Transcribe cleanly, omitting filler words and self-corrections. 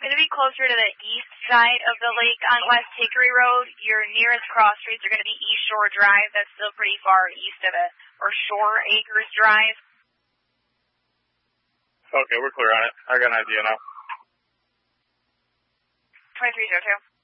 going to be closer to the east side of the lake on West Hickory Road. Your nearest cross streets are going to be East Shore Drive. That's still pretty far east of it, or Shore Acres Drive. Okay, we're clear on it. I got an idea now. 2302.